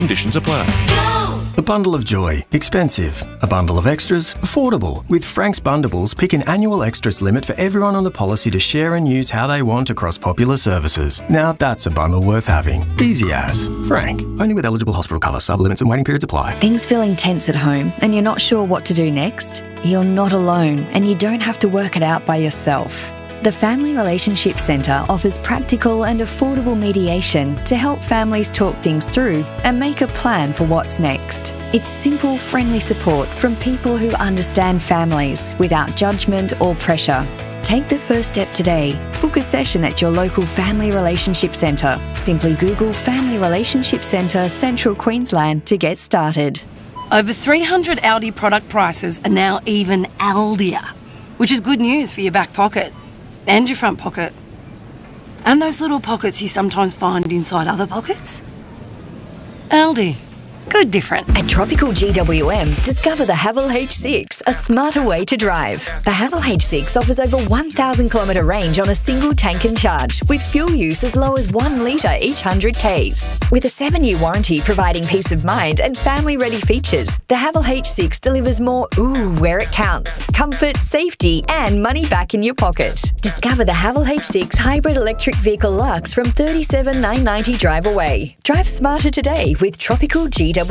Conditions apply. A bundle of joy, expensive. A bundle of extras, affordable. With Frank's Bundables, pick an annual extras limit for everyone on the policy to share and use how they want across popular services. Now that's a bundle worth having. Easy as. Frank. Only with eligible hospital cover. Sublimits and waiting periods apply. Things feeling tense at home and you're not sure what to do next? You're not alone and you don't have to work it out by yourself. The Family Relationship Centre offers practical and affordable mediation to help families talk things through and make a plan for what's next. It's simple, friendly support from people who understand families without judgment or pressure. Take the first step today. Book a session at your local Family Relationship Centre. Simply Google Family Relationship Centre Central Queensland to get started. Over 300 Aldi product prices are now even Aldier, which is good news for your back pocket. And your front pocket. And those little pockets you sometimes find inside other pockets. Aldi. Good different. At Tropical GWM, discover the Haval H6, a smarter way to drive. The Haval H6 offers over 1,000 kilometre range on a single tank and charge, with fuel use as low as 1 litre each 100 Ks. With a 7-year warranty providing peace of mind and family-ready features, the Haval H6 delivers more ooh where it counts. Comfort, safety and money back in your pocket. Discover the Haval H6 Hybrid Electric Vehicle Lux from $37,990 drive away. Drive smarter today with Tropical GWM.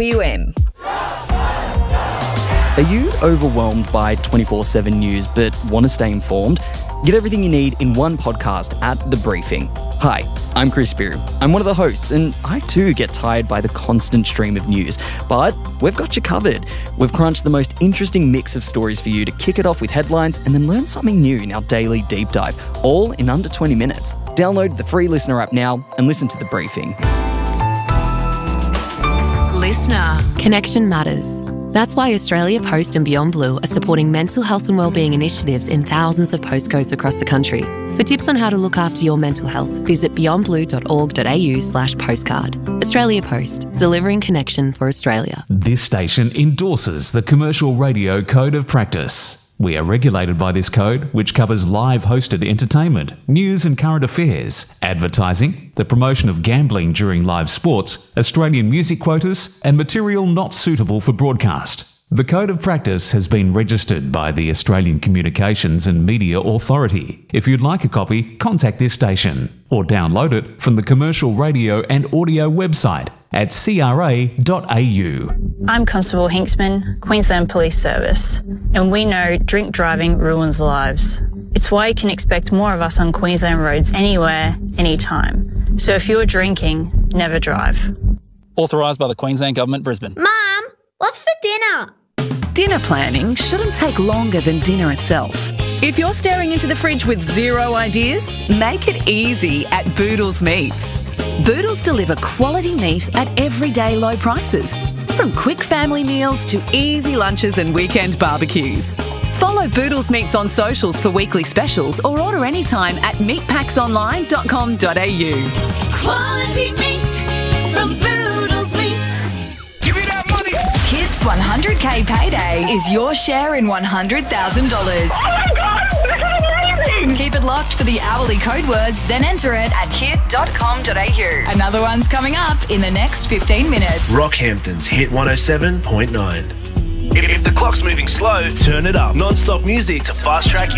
Are you overwhelmed by 24/7 news but want to stay informed? Get everything you need in one podcast at The Briefing. Hi, I'm Chris Spear. I'm one of the hosts, and I too get tired by the constant stream of news. But we've got you covered. We've crunched the most interesting mix of stories for you to kick it off with headlines and then learn something new in our daily deep dive, all in under 20 minutes. Download the free Listener app now and listen to The Briefing. Listener. Connection matters. That's why Australia Post and Beyond Blue are supporting mental health and wellbeing initiatives in thousands of postcodes across the country. For tips on how to look after your mental health, visit beyondblue.org.au/postcard. Australia Post, delivering connection for Australia. This station endorses the Commercial Radio Code of Practice. We are regulated by this code, which covers live hosted entertainment, news and current affairs, advertising, the promotion of gambling during live sports, Australian music quotas, and material not suitable for broadcast. The Code of Practice has been registered by the Australian Communications and Media Authority. If you'd like a copy, contact this station or download it from the Commercial Radio and Audio website at cra.au. I'm Constable Hinksman, Queensland Police Service, and we know drink driving ruins lives. It's why you can expect more of us on Queensland roads anywhere, anytime. So if you're drinking, never drive. Authorised by the Queensland Government, Brisbane. Mum, what's for dinner? Dinner planning shouldn't take longer than dinner itself. If you're staring into the fridge with zero ideas, make it easy at Boodles Meats. Boodles deliver quality meat at everyday low prices, from quick family meals to easy lunches and weekend barbecues. Follow Boodles Meats on socials for weekly specials or order anytime at meatpacksonline.com.au. Quality meat from Boodles Meats. Give me that money! Kids 100K Payday is your share in $100,000. Oh my God, this is amazing! Keep it locked for the hourly code words, then enter it at kit.com.au. Another one's coming up in the next 15 minutes. Rockhampton's Hit 107.9. If the clock's moving slow, turn it up. Non-stop music to fast track your